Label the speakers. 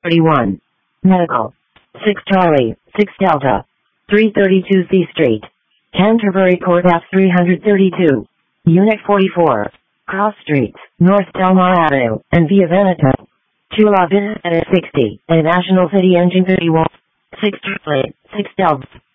Speaker 1: 31. Medical. 6 Charlie, 6 Delta. 332 C Street. Canterbury Court F 332. Unit 44. Cross Streets, North Delmar Avenue, and Via Veneto. Chula Business 60, and National City Engine 31. 6 Charlie, 6 Delta.